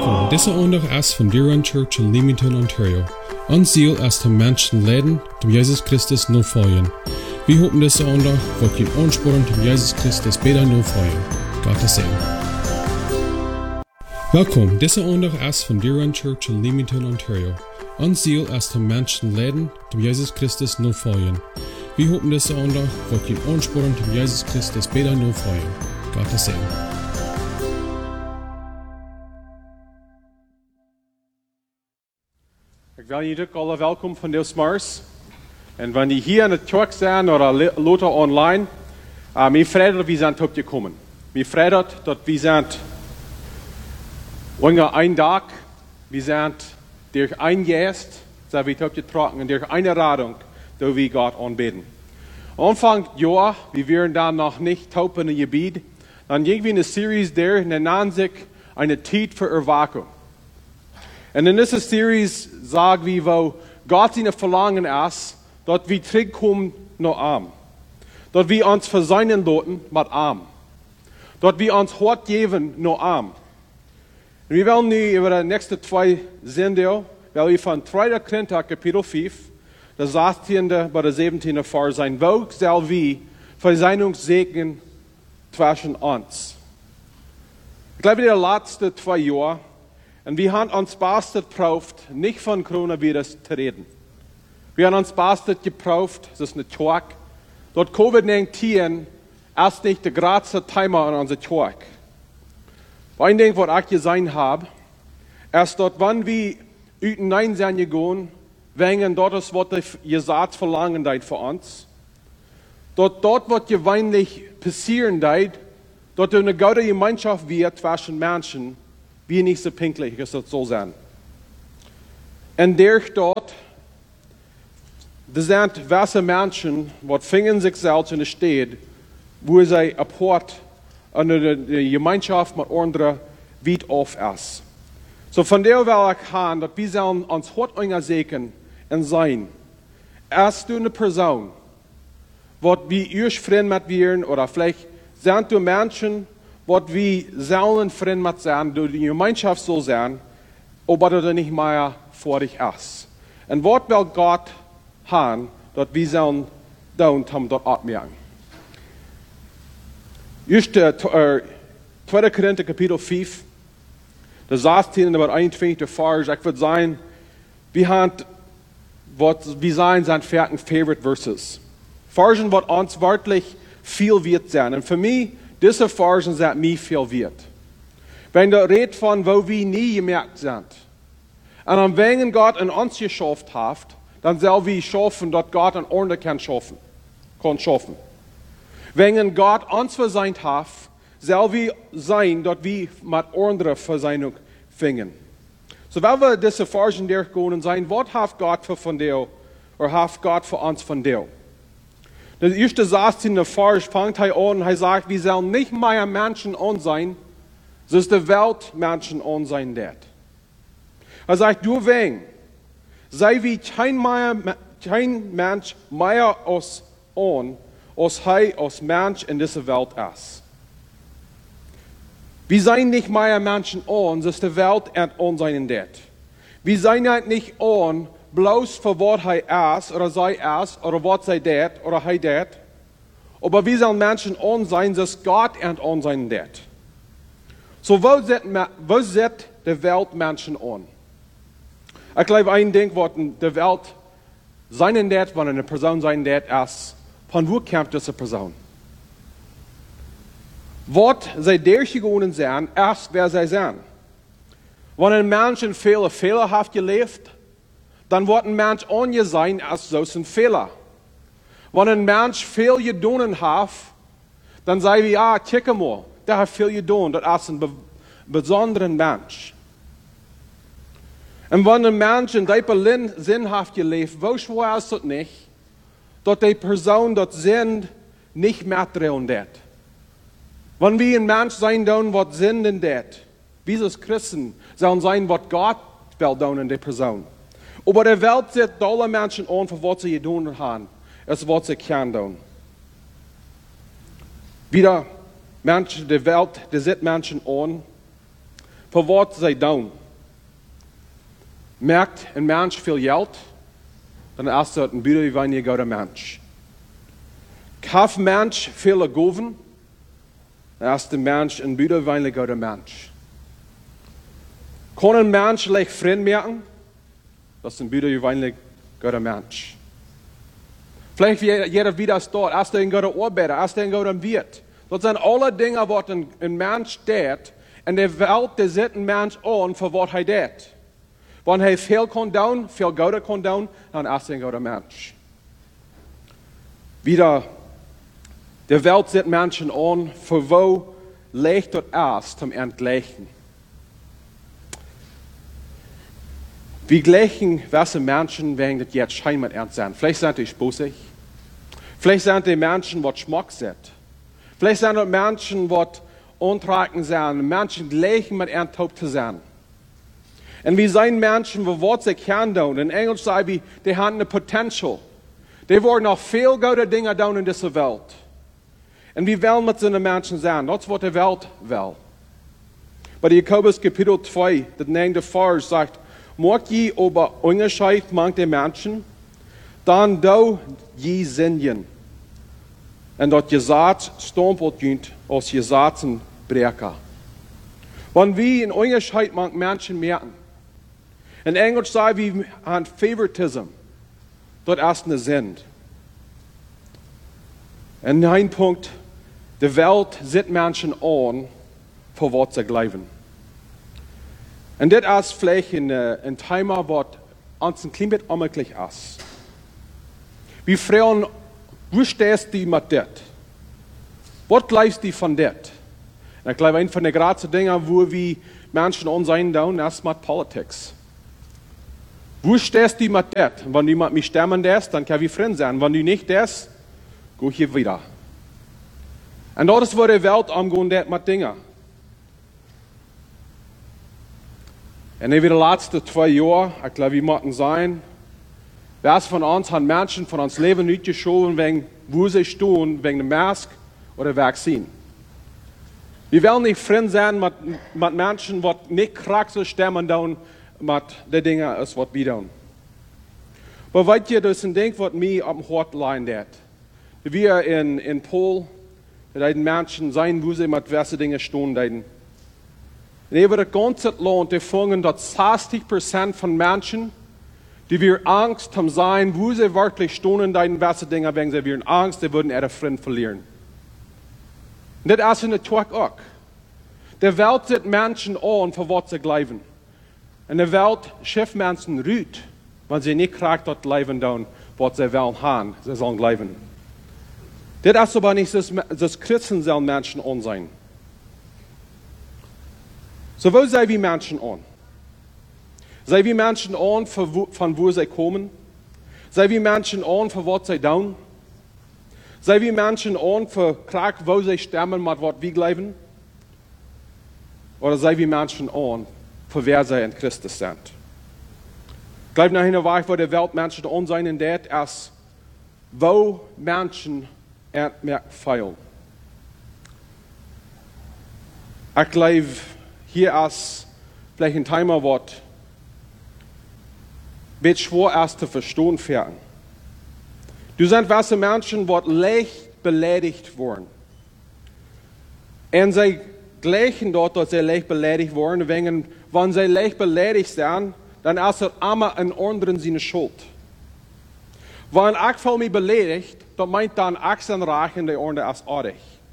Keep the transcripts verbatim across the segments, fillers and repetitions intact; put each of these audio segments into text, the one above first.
Welkom. Deze aandag is van Deer Run Church in Leamington, Ontario. Ons ziel is de mensen leiden, dem Jesus Christus navolgen. Wir hoffen, deze aandag wordt je aansporen, dem Jesus Christus beter navolgen. Gottes Segen. Welkom. Deze aandag is van Deer Run Church in Leamington, Ontario. Ons ziel is de mensen leiden, dem Jesus Christus navolgen. Wir hoffen, deze aandag wordt je aansporen, dem Jesus Christus beter navolgen. Gottes Segen. Ik wil jullie ook alle welkom van Deus Mars. En wanneer die hier in de kerk zijn of later online, uh, mij freut dat we zijn tot gekomen. Mij freut dat dat we zijn onder een dag, we zijn durch een geest, zijn we tot getrokken en durch eine Radung, dat we God aanbeten. Anfang Jahr, wir wären dann noch nicht taub in der Gebiet, dann irgendwie eine Serie der nennt sich eine Zeit für Erwachen. Und in dieser Serie sagen wir, wo Gott seine Verlangen ist, dass wir zurückkommen nach Arm. Dass wir uns verseinen lassen mit Arm. Dass wir uns Hort geben nach Arm. Und wir wollen nun über die nächsten zwei Sendungen, weil wir von zweiter Korinther Kapitel fünf, der sechzehnten bis der siebzehnten Vers sein, wo soll wir Verseinungssegen zwischen uns. Ich glaube, die letzten zwei Jahre, und wir haben uns bastet geprüft, nicht von Coronavirus zu reden. Wir haben uns bastet geprüft, das ist eine Tag, dort Covid neunzehn ist nicht der größte Thema in unserer Tag. Ein Ding, was ich gesehen habe, ist, dass wenn wir hinein sind gegangen, wegen dort ist, was gesagt verlangen deit für uns, dort dort, was gewöhnlich passieren deit, dort eine gute Gemeinschaft wird zwischen Menschen, wie nicht so pinklich ist das so sein. Und durch dort, das sind weiße Menschen, die finden sich selbst in der Stadt, wo sie apart an der Gemeinschaft mit anderen weit auf ist. So von der will ich haben, dass wir sollen uns heute engagieren und sein. Erst du eine Person, die wir ihr Freund mit wären, oder vielleicht sind du Menschen, was wir sollen Freund mit sein, durch die Gemeinschaft soll sein, aber das nicht mehr vor dich ist. Und was will Gott haben, dass wir sollen tun, um dort abmerken. Erste, äh, zweiter Korinther Kapitel fünf, der sechzehnten bis einundzwanzigsten Vers, ich würde sagen, wir haben, was wir sein, sind fertig Favorite Verses. Versen, was uns wirklich viel wert sein. Und für mich, diese Versen sind mir viel wert. Wenn du redest von, wo wir nie gemerkt sind, und am wegen Gott in uns geschafft hat, dann soll wir schaffen, dass Gott an Ordnung kann schaffen. Kann schaffen. Wenn Gott uns verseint hat, soll wir sein, dass wir mit anderen Verseinung fingen. So, wenn wir diese Versen durchgehen und sagen, was hat Gott für von dir, oder hat Gott für uns von dir? Der erste sechzehnte Vers fängt er an, er sagt, wir sollen nicht mehr Menschen an sein, so ist die Welt Menschen an sein wird. Er sagt, du wegen, sei wie kein, mehr, kein Mensch mehr aus an, als er als Mensch in dieser Welt ist. Wir seien nicht mehr Menschen an, so ist die Welt an sein wird. Wir seien nicht an, bloß für was er ist, oder sei ist, oder was sei det, oder er det. Aber wir sollen Menschen an sein, dass Gott an sein wird. So, wo setzt, wo setzt die Welt Menschen an? Ich glaube, ein Ding, was die Welt sein wird, wenn eine Person sein wird, ist, von wo kommt diese Person? Was sie durchgegangen sind, ist, wer sie sind. Wenn ein Mensch einen Fehler, fehlerhaft gelebt, dann wird ein Mensch angesehen als so ein Fehler. Wenn ein Mensch viel getan hat, dann sagen wir, ja, guck mal, der hat viel getan, das ist ein be besonderer Mensch. Und wenn ein Mensch in diesem sinnhaft gelebt, wo schwer ist das nicht, dass die Person das Sinn nicht mehr drehen wird. Wenn wir ein Mensch sein wollen, was Sinn in wird, wir als Christen sollen sein, was Gott will tun in der Person. Aber die Welt sieht alle Menschen an, für was sie getan haben, als was sie können tun. Wieder, Menschen, die Welt, die sieht Menschen an, für was sie tun. Merkt ein Mensch viel Geld, dann ist er ein Bruder wie ein guter Mensch. Kauf Mensch viele Goven, dann ist der Mensch ein Bruder wie ein guter Mensch. Kann ein Mensch leicht Freund merken, das ist ein Bruder wie ein guter Mensch. Vielleicht jeder wieder ist dort, ist er ein guter Arbeiter, ist er ein guter Wirt. Das sind alle Dinge, was ein, ein Mensch tut, in der Welt, der sieht ein Mensch an, für was er tut. Wenn er viel kann tun, viel Gutes kann tun, dann ist er ein guter Mensch. Wieder, der Welt sieht Menschen an, für wo leicht dort ist zum Entgleichen. Wie gleichen welche Menschen werden das jetzt scheinbar ernst sein? Vielleicht sind die spussig. Vielleicht sind die Menschen, die Schmuck sind. Vielleicht sind die Menschen, die untragen sind. Menschen gleichen mit ernst zu sein. Und wie sind Menschen, die was sie können tun? In Englisch sagen wir, die haben eine Potential. Die wollen noch viel gute Dinge tun in dieser Welt. Und wie wollen mit so Menschen sein? Das ist, was die Welt will. Bei Jakobus Kapitel zwei, der neunte Vers sagt, mag je aber Unterschied mang der Menschen, dann do je sinjen. Und dat je zaad stompelt junt als je zaadsen breker. Wenn wir in Unterschied mang Menschen merken, in Englisch sagen wir an Favoritism, dort erst eine Sinn. Und ein Punkt, die Welt sieht Menschen an, für was sie glauben. Und das ist vielleicht ein, ein Thema, was uns ein klein bisschen unmöglich ist. Wir fragen, wo stehst du mit das? Was glaubst du von das? Und ich glaube, eine von den großen Dingen, wo wir Menschen ansehen, ist mit Politik. Wo stehst du mit das? Wenn du mit mir stemmen darfst, dann können wir Freunde sein. Wenn du nicht darfst, geh ich wieder. Und das ist, wo die Welt umgeht mit Dingen. Und in den letzten zwei Jahren, ich glaube, wir müssen sein, wer von uns hat Menschen von uns Leben nicht geschoben, wegen, wo sie stehen, wegen der Maske oder Vaccine. Wir wollen nicht Freunde sein mit, mit Menschen, die nicht krank so stemmen tun, mit den Dingen, was wir tun. Aber weißt ihr, das ist ein Ding, was mir am Hort leiden. Wir in, in Polen, da die Menschen sein, wo sie mit welchen Dingen stehen. Und über das ganze Land gefunden, dass sechzig Prozent von Menschen, die wir Angst haben sein, wo sie wirklich stehen in den welchen Dingen, wenn sie wir Angst, sie würden ihre Freunde verlieren. Und das ist in der Tag auch. Die Welt sieht Menschen an, für was sie glauben. Und die Welt schafft Menschen rüt, wenn sie nicht kriegen, dort leben, dann, was sie wollen haben, sie sollen glauben. Das ist aber nicht, dass, dass Christen sollen Menschen an sein. So, wo sei wir Menschen an? Sei wir Menschen an, von wo sie kommen? Sei wir Menschen an, für was sie tun? Sei wir Menschen an, für Krieg, wo sie stemmen, mit was wir glauben? Oder sei wir Menschen an, für wer sie in Christus sind? Ich glaube, nach einer Weile, wo die Welt Menschen an sein, in der ist, wo Menschen entmerkt feilen. Ich glaube, hier ist vielleicht ein Thema, was wird schwer erst zu verstehen werden. Du sind welche Menschen, die leicht beleidigt wurden. Und sie gleichen dort, dass sie leicht beleidigt wurden, wegen, wenn sie leicht beleidigt sind, dann ist es immer ein anderen seine Schuld. Wenn ich von mich beleidigt, dann meint dann ich sein Reich in der Ordnung als artig.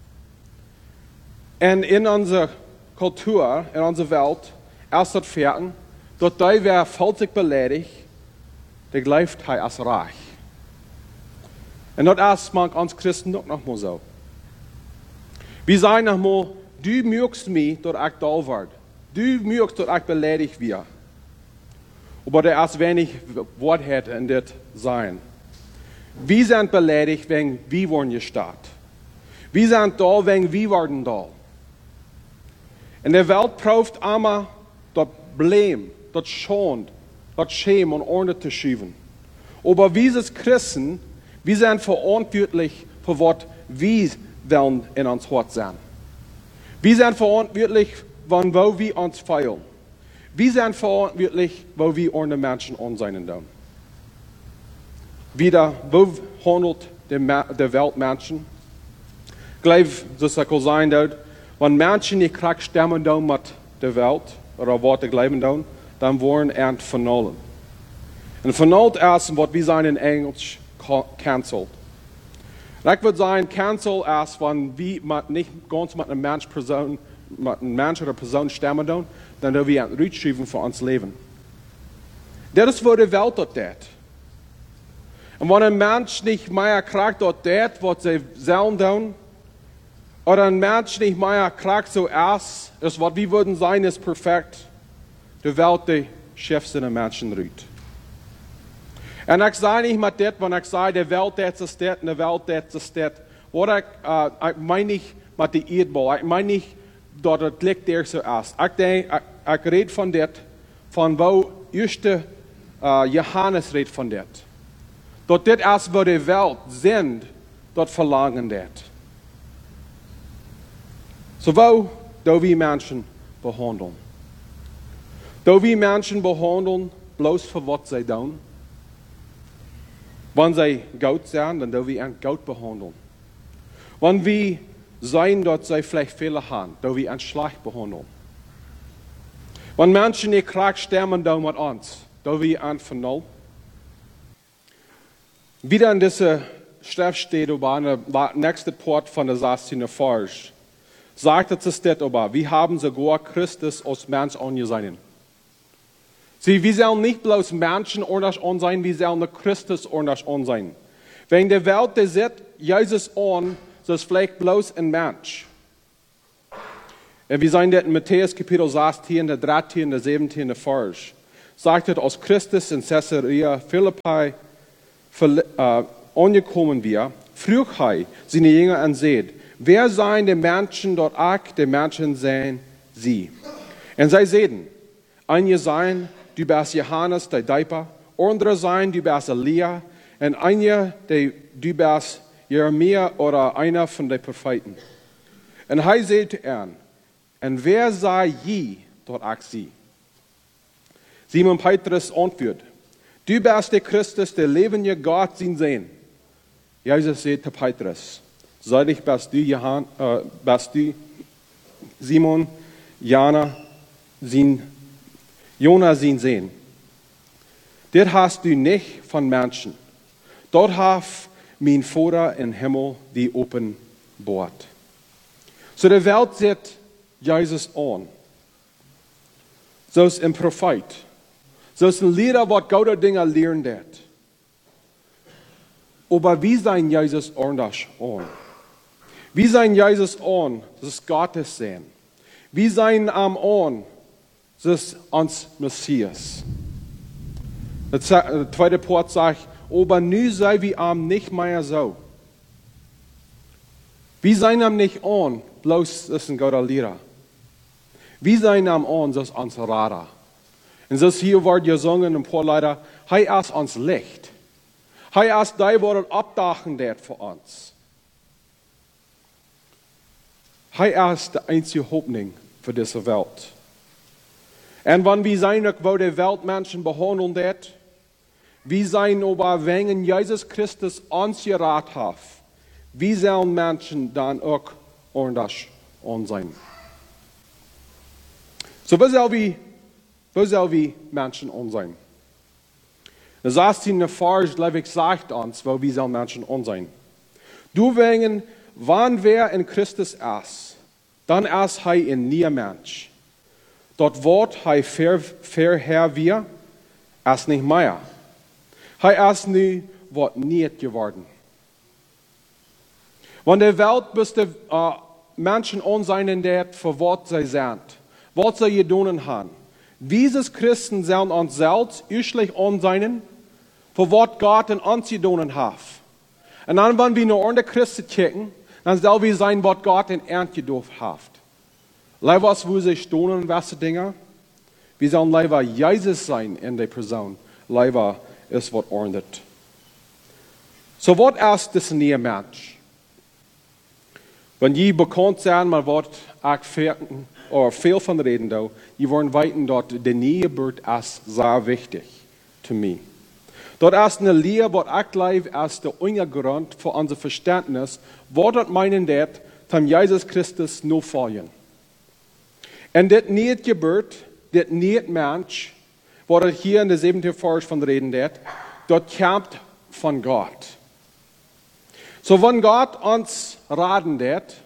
Und in unserer Kultur, in unserer Welt, ist das Fertig, dass die, wer falsch beleidigt, der glaubt er als reich. Und das ist man uns Christen auch noch mal so. Wir sagen noch mal, du mögst mich, dass ich da werde. Du mögst, dass ich beleidigt werde. Aber der ist wenig Wort hätte in das sein. Wir sind beleidigt, wenn wir wurden gestartet. Wir sind da, wenn wir werden da. In der Welt prüft immer das Blame, das Schuld, das Schämen und Ordnung zu schieben. Aber wir als Christen, wir sind verantwortlich für was wir wollen in uns Hort sein. Wir sind verantwortlich von wo wir uns feilen. Wir sind verantwortlich, wo wir ohne Menschen an sein tun. Wieder, wo handelt der Welt Menschen? Ich glaube, dass es sein wird, wenn Menschen nicht krank stemmen tun mit der Welt, oder was sie glauben tun, dann wollen sie vernollen. Und vernollt ist, was wir sagen in Englisch, cancelled. Ich würde sagen, cancel ist, wenn wir nicht ganz mit einer Mensch, Person, mit einem Mensch oder Person stemmen tun, dann dürfen wir ein Rückschreiben für uns Leben. Das ist, wo die Welt dort tut. Und wenn ein Mensch nicht mehr kriegt dort tut, was sie sollen tun, oder ein Mensch nicht mehr kriegt so ist, ist, was wir würden sein, ist perfekt, die Welt, die Chefs in den Menschen rührt. Und ich sage nicht mit das, wenn ich sage, die Welt das ist das, und die Welt das ist das. Oder ich, uh, ich meine nicht mit der Erdball, ich meine nicht, dass das Licht der so ist. Ich denke, ich, ich rede von das, von wo erste uh, Johannes redet von das. Dass das ist, wo die Welt sind, dort verlangen das. So wo, da wir Menschen behandeln. Da wir Menschen behandeln, bloß für was sie tun. Wenn sie gut sind, dann dürfen wir ihn gut behandeln. Wenn wir sehen, dass sie vielleicht Fehler haben, dürfen wir ihn schlecht behandeln. Wenn Menschen nicht krank sterben mit uns, dürfen wir ihn vernollen. Wieder in dieser Schrift steht über der nächste Part von der sechzehnten Vers. Sagt es das aber, wir haben sogar Christus als Mensch angesehen. Sie, wir sollen nicht bloß Menschen anders an sein, wir sollen Christus anders an sein. Wenn die Welt die sieht, Jesus an, so ist vielleicht bloß ein Mensch. Und wir sehen das in Matthäus Kapitel sechzehn, der dreizehn, der siebzehn Vers. Sagt es, als Christus in Caesarea Philippi äh, angekommen wir, frug er seine Jünger und sagt, wer seien die Menschen dort auch, die Menschen sehen sie. Und sie sagten, einige seien, du bist Johannes, der Täufer, andere seien, du bist Elia, und einige, du bist Jeremia oder einer von den Propheten. Und er sagte ihnen, und wer sei je dort auch sie? Simon Petrus antwortet, du bist der Christus, der lebende Gott sein sehen. Jesus sagte zu Petrus, seidig bist du, Johann, äh, bist du Simon, Jana, sein, Jona sein sehen. Das hast du nicht von Menschen. Dort hat mein Vater im Himmel die offenbart. So die Welt sieht Jesus an. So ist ein Prophet. So ist ein Lehrer, was gute Dinge lernt. Aber wie sein Jesus anders an? Wie sein Jesus an? Das ist Gottes Sehen. Wie sein Arm an? Das ist uns Messias. Der zweite Part sagt, aber nu sei wie am nicht mehr so. Wie sein am nicht an, bloß das ist ein guter Lehrer. Wie sein am an, das ist uns Radar. Und das hier wird gesungen, ein paar Leute, hei ist uns Licht. Hei ist die, was abdachen wird für uns. Hei ist die einzige Hoffnung für diese Welt. Und wenn wir sein, wo die Welt Menschen behandeln wird, wir sein aber, wenn Jesus Christus uns geraten hat, wie sollen Menschen dann auch anders an sein? So, wo sollen wir, wo sollen wir Menschen an sein? Das heißt in der Vers, glaube ich, sagt uns, wo wir sollen Menschen an sein. Du wegen, wann wer in Christus ist, dann ist er ein neuer Mensch. Dort Wort er verher wir, ist nicht mehr. Er ist nie, was nicht geworden. Wenn die Welt beste äh, Menschen an sein wird, für was sie sind, was sie getan haben. Dieses Christen sollen uns selbst üschlich an sein, für was Gott in uns getan hat. Und dann, wenn wir nur an die Christen kicken, dann soll wir sein, was Gott in uns getan hat. Leider, wo sie stehen und was Dinge, wir sollen leider Jesus sein in der Person. Leider ist was ordnet. So, was ist das neue Mensch? Wenn je bekannt sein, man wird auch oder veel van reden da, je worden weten dat de nieuwe beurt is sehr wichtig für mich. Dat is eine Lehre, wat ik leef als de Untergrund für unser Verständnis, wat dat meinen dat, van Jesus Christus no volgen. En dit niet gebeurt, dit niet Mensch, wat er hier in de zeventiende vers van reden dat, dat komt von Gott. So, wenn Gott uns raten dat,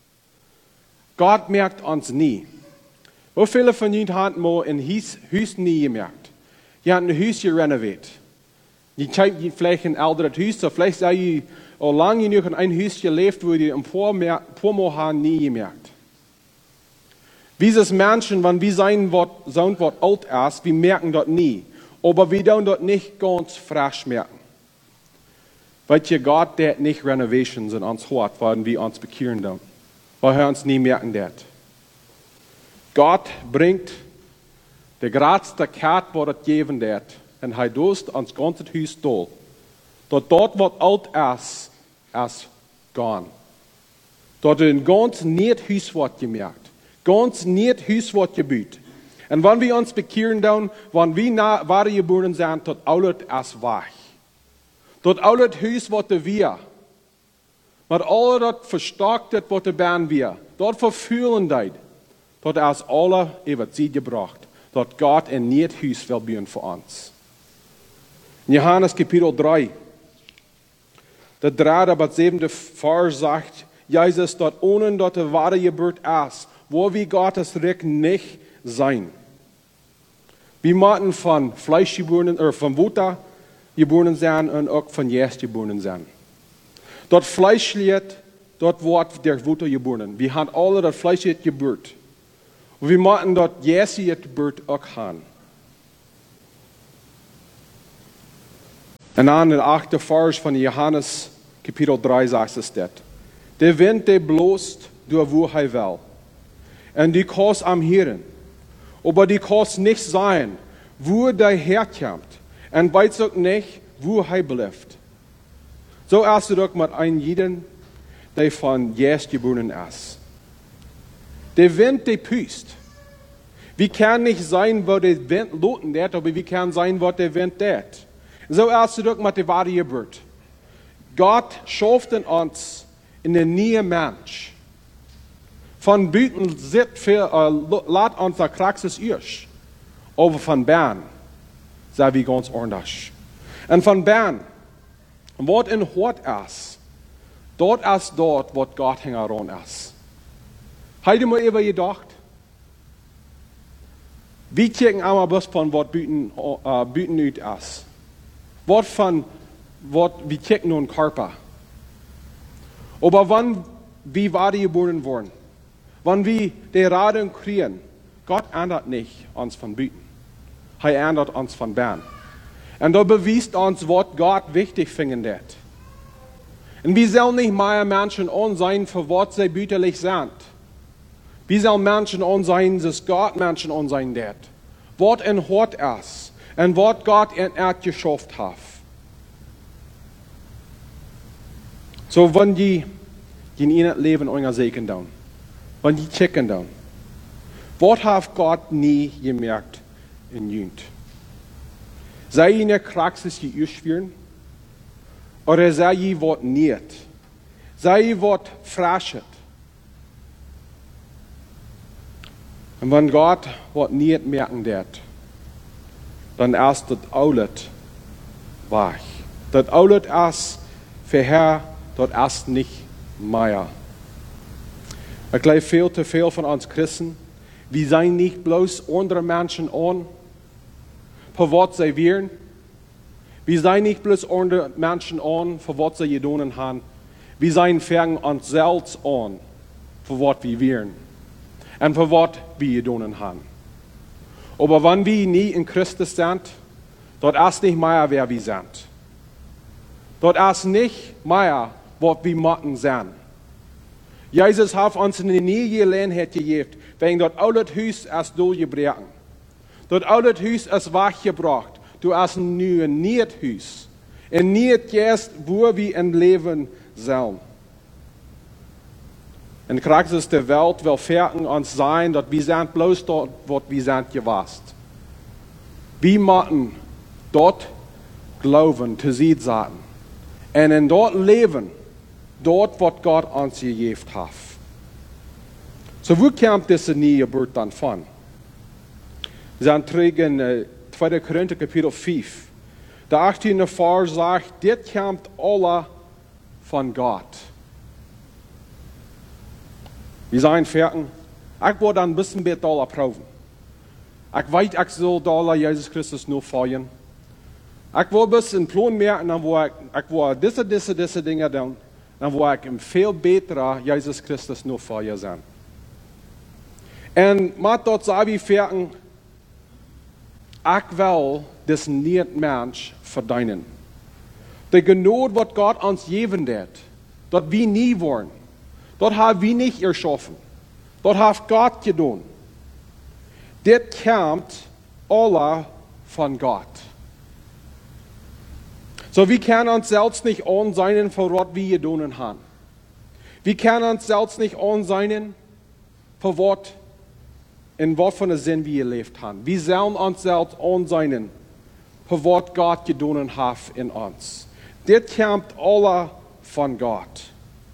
Gott merkt uns nie. Wie viele von Ihnen haben mal ein Haus, Haus nie gemerkt? Je haben ein Haus renoviert. Je kijkt vielleicht ein älteres Haus, so vielleicht sei je al lang genug in ein Haus gelebt, wo die ein paar, mehr, paar Mal haben nie gemerkt. Wie sind Menschen, wenn wir sein, was sind, was alt ist, wir merken das nie. Aber wir tun das nicht ganz frisch merken. Weil ihr Gott, der nicht Renovations in uns hat, werden wir uns bekehren tun. Weil wir uns nie merken das. Gott bringt der größte Kat, was das geben wird, und er dost uns ganzes Haus doll. Dort dort, was alt ist, ist gone. Dort ein ganz nicht Haus wird gemerkt. Ganz nicht Haus wird gebaut. Und wenn wir uns bekehren dann, wenn wir nach wahre geboren sind, dort alles ist weg. Dort alles Haus wird wir. Mit all das verstärkt wird wir. Dort verfühlen wir. Dort ist alles über Zeit gebracht. Dort Gott ein nicht Haus will bauen für uns. In Johannes Kapitel drei, der dritte bis siebente Vers sagt, Jesus, dort ohne dort der wahre Geburt ist, wo wir Gottes Reich nicht sein. Wir müssen von Fleisch geboren, oder von Wutter geboren sein und auch von Geist geboren sein. Dort Fleisch liegt, dort wird der Wutter geboren. Wir haben alle das Fleisch geburt. Und wir müssen dort Jesu Geburt auch haben. Und dann der achte Vers von Johannes Kapitel drei sagt es das. Der Wind, der bloßt, durch wo er will. Und die kannst am Hören. Aber die kannst nicht sein, wo der herkommt. Und weiß auch nicht, wo er bleibt. So ist es auch mit einem jeden, der von Jesus geboren ist. Der Wind, der pust. Wir können nicht sein, wo der Wind loten wird, aber wir können sein, wo der Wind tät. So ist es auch mit der wahre Geburt. Gott schafft in uns in der neue Mensch. Von Büten sieht viel, äh, lat uns der Praxis ist. Aber von Bern sei wir ganz anders. Und von Bern, was in Hort ist, dort ist dort, wo Gott heran ist. Habt ihr mal über gedacht? Wir checken einmal bloß von, was Büten, äh, Büten nicht ist. Was von, was, wir checken nur einen Körper. Aber wann wir wahre geboren wurden, wenn wir die Radung kriegen, Gott ändert nicht uns von Büten. Er ändert uns von Bern. Und da beweist uns, was Gott wichtig findet. Und wir sollen nicht mehr Menschen an sein, für was sie bütterlich sind. Wir sollen Menschen an sein, dass Gott Menschen an sein wird. Was in Hort ist. Und was Gott in Erd geschafft hat. So, wenn die in ihrem Leben euer Segen tun, wenn die checken tun, was hat Gott nie gemerkt in Jünd? Sei in der Praxis geübt oder sei je was nicht? Sei was fraschet? Und wenn Gott was nicht merken wird, dann ist das alles wahr. Das alles ist für Herr, das ist nicht mehr. Ich glaube, viel zu viel von uns Christen, wir sind nicht bloß andere Menschen an, für was sie wären. Wir sind nicht bloß andere Menschen an, für was sie getan haben. Wir sind fangen uns selbst an, für was wir wären. Und für was wir getan haben. Aber wenn wir nie in Christus sind, dort ist nicht mehr, wer wir sind. Dort ist nicht mehr, was wir machen sind. Jesus hat uns in die nie Gelegenheit gegeben, wegen dort alles Haus ist durchgebrochen. Dort alles Haus ist weggebracht. Du hast ein neues Nicht-Haus. Ein Nicht-Gest, wo wir ein Leben sollen. En Christus der Welt wil verken ons zijn dat we zijn bloos dort wat we zijn geweest. We moeten dort geloven, te zien zaten. En in dort leven, dort wat Gott ons gegeven heeft. So wo kommt diese nieuwe Geburt dann von? Wir sind terug in uh, tweede Korinther Kapitel vijf. De achttiende Vers sagt, dit kommt alle von Gott. Wir zijn fertig. Ik wil dan een bisschen beter dollar proeven. Ik weet, ik zal dollar Jesus Christus nur feiern. Ik wil een bisschen plan merken, dan wil ik, ik wil deze, deze, deze dingen doen. Dan wil ik een veel betere Jesus Christus nur feiern zijn. En met dat zijn we fertig. Ik wil des niet mens verdienen. De genade wat Gott ons geven heeft, dat we niet worden, dat hebben we niet erschaffen. Dat heeft Gott gedaan. Dit komt alle van Gott. So we kunnen ons zelfs niet aanzien voor wat we gedaan hebben. We kunnen ons zelfs niet aanzien voor wat in wat voor een zin we geleefd hebben. We zullen ons zelfs aanzien voor wat Gott gedaan heeft in ons. Dit komt alle van Gott.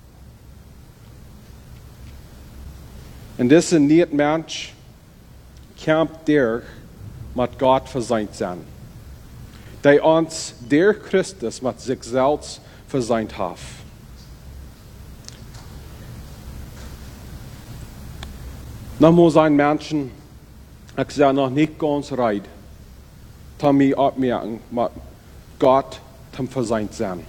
En deze niet mens komt der met Gott verzeind zijn. Die ons der Christus met zichzelf verzeind heeft. Nochmal zijn mensen, ik zeg nog niet ganz reid, te mij opmerken met Gott te verzeind zijn.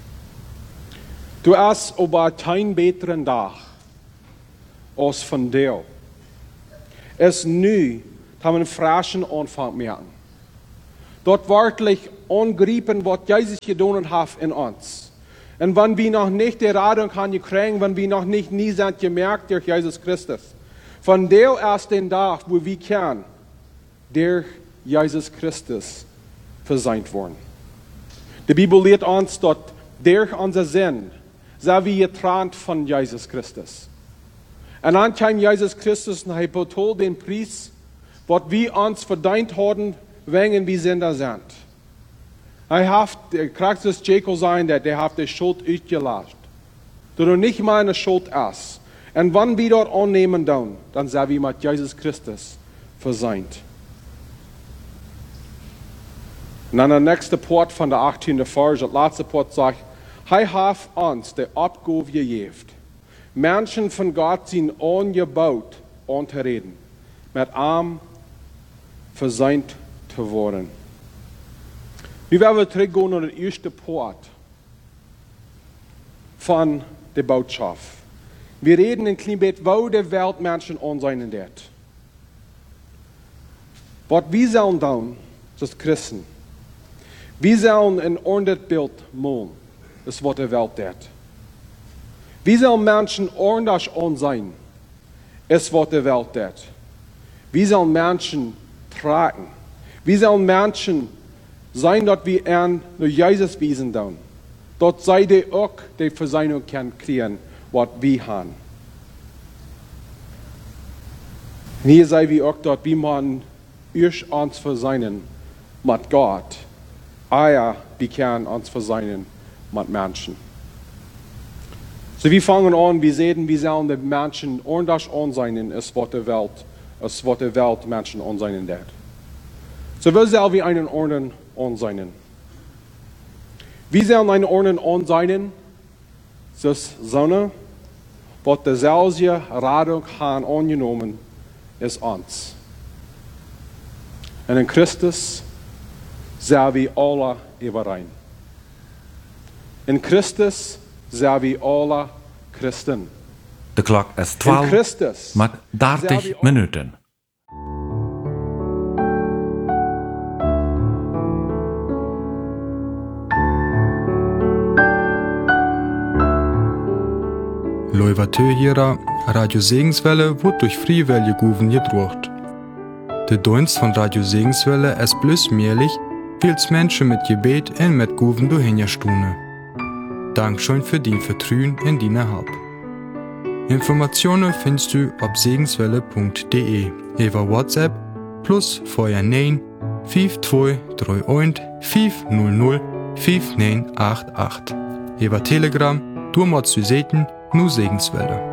Du hast aber keinen besseren Tag als von dir. Es nu haben wir frischen Anfang merken. Dort wirklich angreifen, was Jesus getan hat in uns. Und wenn wir noch nicht die Radung haben gekriegt, wenn wir noch nicht nie sind gemerkt durch Jesus Christus. Von der ersten Tag, wo wir können, durch Jesus Christus verseint worden. Die Bibel lehrt uns, dass durch unser Sinn sind wir getrennt von Jesus Christus. Und dann kam Jesus Christus und er bezahlt den Preis, was wir uns verdient haben, wegen wir Sünder sind. Er hat, Christus Jacob sein, der, der hat die Schuld ausgelassen. Dass er nicht meine Schuld ist. Und wenn wir dort annehmen, dann, dann sind wir mit Jesus Christus verseint. Und dann der nächste Part von der achttiende Vers, der letzte Part sagt, er hat uns die Abgabe gegeben. Menschen von Gott sind angebaut, um zu reden, mit ihm verseint zu werden. Wir werden zurückgehen an den ersten Part von der Botschaft. Wir reden ein klein bisschen, wo die Welt Menschen ansehen wird. Was wir sollen tun, als Christen, wir sollen ein ordentliches Bild malen, das was die Welt wird. Wir sollen Menschen ordentlich ansehen, das was die Welt wird. Wir sollen Menschen tragen. Wir sollen Menschen sein, dass wir an nur Jesus wiesen tun. Dort sei die auch die Versöhnung kann kriegen, was wir haben. Und hier sei wir auch dort, wie man uns versöhnen mit Gott. Ah, wir können uns versöhnen mit Menschen. So wir fangen an, wir sehen, wir sollen die Menschen ordentlich ansehen, ist was die Welt, ist was die Welt Menschen ansehen wird. So wir sollen wir einen Orden ansehen. Wir sollen einen Orden ansehen, das Sonne, was die selbe Radung haben angenommen, ist uns. Und in Christus sind wir alle überein. In Christus sind wir alle Christen. De klok is twaalf met dertig minuten. Loivateuhierer, Radio Segenswelle wird durch Friewelle Guven gedruckt. Der Dienst von Radio Segenswelle ist bloß möglich, weil es Menschen mit Gebet und mit Guven durchhinterstunden. Dankeschön für dein Vertrauen in deine Hab. Informationen findest du auf segenswelle punkt de, über WhatsApp plus vier neun fünf zwei drei eins fünf null null fünf neun acht acht. Über Telegram, du machst du sehen, nur Segenswelle.